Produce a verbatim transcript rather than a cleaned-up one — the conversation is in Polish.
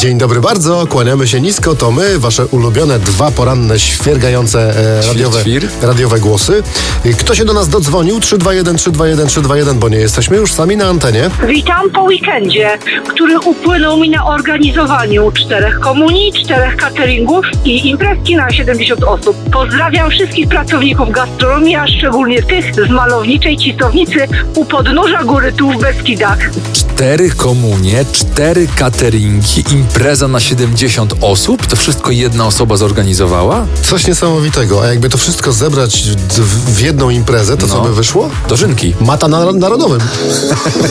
Dzień dobry bardzo, kłaniamy się nisko, to my, wasze ulubione dwa poranne, świergające e, radiowe, Świr, radiowe głosy. Kto się do nas dodzwonił? trzy dwa jeden, trzy dwa jeden, trzy dwa jeden, bo nie jesteśmy już sami na antenie. Witam po weekendzie, który upłynął mi na organizowaniu czterech komunii, czterech cateringów i imprezki na siedemdziesiąt osób. Pozdrawiam wszystkich pracowników gastronomii, a szczególnie tych z malowniczej Cisownicy u podnóża góry tu w Beskidach. cztery komunie, cztery cateringi, impreza na siedemdziesiąt osób? To wszystko jedna osoba zorganizowała? Coś niesamowitego, a jakby to wszystko zebrać w, w jedną imprezę, to No. co by wyszło? Dożynki. Mata na, narodowym.